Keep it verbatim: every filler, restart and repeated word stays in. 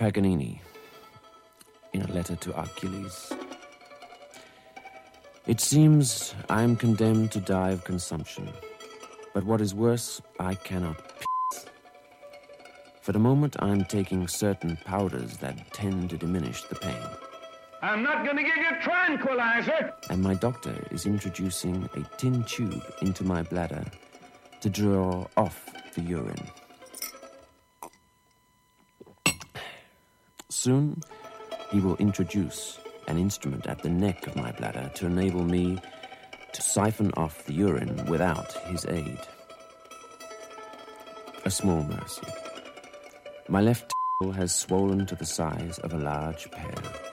Paganini, in a letter to Achilles. It seems I'm condemned to die of consumption, but what is worse, I cannot piss. For the moment, I'm taking certain powders that tend to diminish the pain. I'm not going to give you a tranquilizer. And my doctor is introducing a tin tube into my bladder to draw off the urine. Soon, he will introduce an instrument at the neck of my bladder to enable me to siphon off the urine without his aid. A small mercy. My left has swollen to the size of a large pear.